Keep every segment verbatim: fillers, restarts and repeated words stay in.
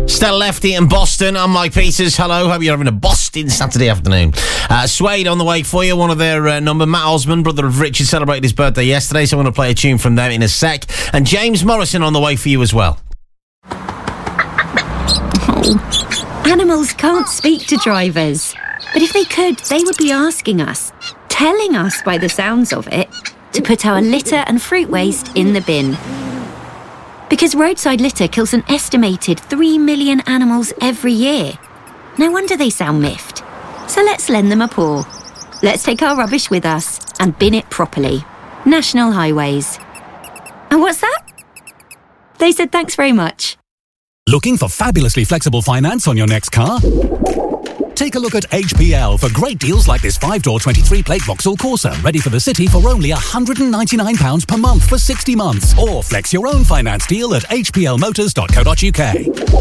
Stella Lefty in Boston. I'm Mike Peters. Hello. Hope you're having a Boston Saturday afternoon. Uh, Suede on the way for you. One of their uh, number. Matt Osman, brother of Richard, celebrated his birthday yesterday, so I'm going to play a tune from them in a sec. And James Morrison on the way for you as well. Oh. Animals can't speak to drivers. But if they could, they would be asking us, telling us by the sounds of it, to put our litter and fruit waste in the bin. Because roadside litter kills an estimated three million animals every year. No wonder they sound miffed. So let's lend them a paw. Let's take our rubbish with us and bin it properly. National Highways. And what's that? They said thanks very much. Looking for fabulously flexible finance on your next car? Take a look at H P L for great deals like this five-door twenty-three plate Vauxhall Corsa, ready for the city for only one hundred ninety-nine pounds per month for sixty months. Or flex your own finance deal at h p l motors dot co dot u k.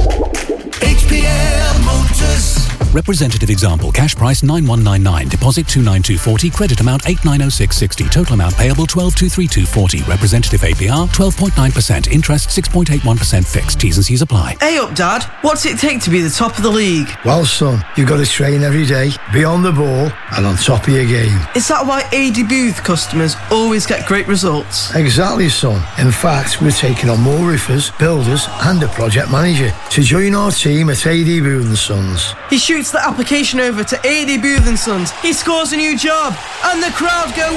H P L Motors. Representative example, cash price nine one nine nine, deposit two nine two four zero, credit amount eight nine oh six sixty, total amount payable twelve two three two forty, representative A P R twelve point nine percent, interest six point eight one percent fixed, T's and C's apply. Hey up, Dad, what's it take to be the top of the league? Well, son, you've got to train every day, be on the ball and on top of your game. Is that why A D Booth customers always get great results? Exactly, son. In fact, we're taking on more roofers, builders and a project manager to join our team at A D Booth and Sons. He shoots the application over to A D Booth and Sons, he scores a new job and the crowd go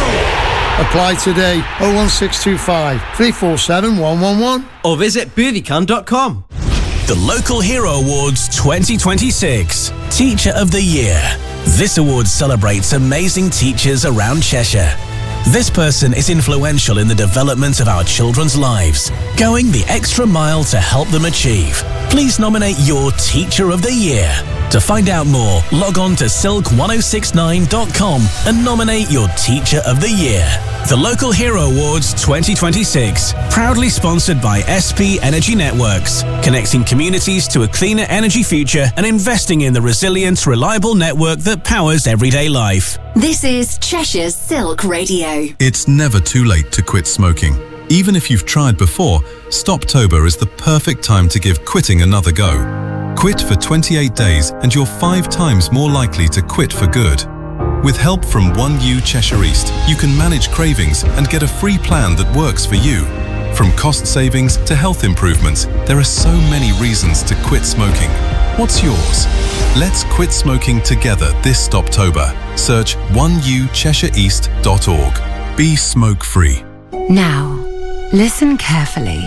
wild. Apply today, oh one six two five, three four seven, one one one or visit boothicon dot com. The Local Hero Awards twenty twenty-six Teacher of the Year. This award celebrates amazing teachers around Cheshire. This person is influential in the development of our children's lives, going the extra mile to help them achieve. Please nominate your Teacher of the Year. To find out more, log on to silk ten sixty-nine dot com and nominate your Teacher of the Year. The Local Hero Awards twenty twenty-six, proudly sponsored by S P Energy Networks, connecting communities to a cleaner energy future and investing in the resilient, reliable network that powers everyday life. This is Cheshire's Silk Radio. It's never too late to quit smoking. Even if you've tried before, Stoptober is the perfect time to give quitting another go. Quit for twenty-eight days and you're five times more likely to quit for good. With help from one U Cheshire East, you can manage cravings and get a free plan that works for you. From cost savings to health improvements, there are so many reasons to quit smoking. What's yours? Let's quit smoking together this Stoptober. Search one u cheshire east dot org. Be smoke-free. Now, listen carefully.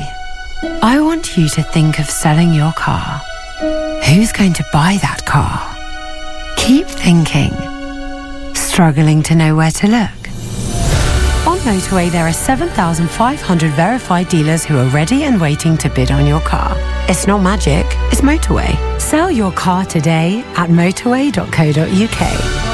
I want you to think of selling your car. Who's going to buy that car? Keep thinking. Struggling to know where to look? On Motorway, there are seven thousand five hundred verified dealers who are ready and waiting to bid on your car. It's not magic, it's Motorway. Sell your car today at motorway dot co dot u k.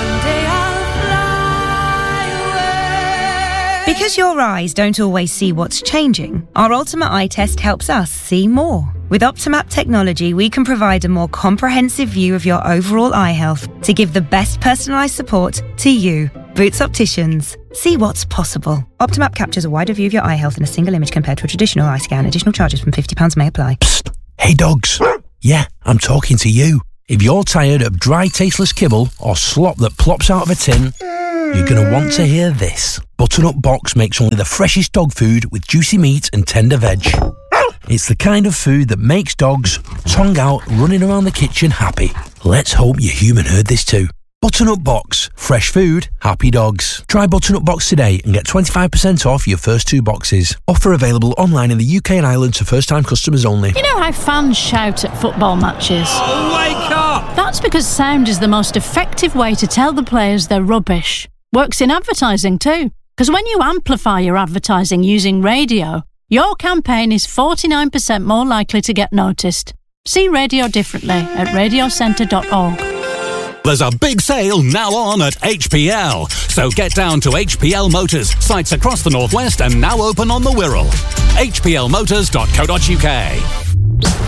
Because your eyes don't always see what's changing, our Ultimate Eye Test helps us see more. With Optimap technology, we can provide a more comprehensive view of your overall eye health to give the best personalised support to you. Boots Opticians. See what's possible. Optimap captures a wider view of your eye health in a single image compared to a traditional eye scan. Additional charges from fifty pounds may apply. Psst. Hey dogs. Yeah, I'm talking to you. If you're tired of dry, tasteless kibble or slop that plops out of a tin, you're going to want to hear this. Butternut Box makes only the freshest dog food with juicy meat and tender veg. It's the kind of food that makes dogs, tongue out, running around the kitchen happy. Let's hope your human heard this too. Butternut Box. Fresh food, happy dogs. Try Butternut Box today and get twenty-five percent off your first two boxes. Offer available online in the U K and Ireland to first-time customers only. You know how fans shout at football matches? Oh, wake up! That's because sound is the most effective way to tell the players they're rubbish. Works in advertising too. Because when you amplify your advertising using radio, your campaign is forty-nine percent more likely to get noticed. See radio differently at radio centre dot org. There's a big sale now on at H P L. So get down to H P L Motors, sites across the Northwest and now open on the Wirral. h p l motors dot co dot u k.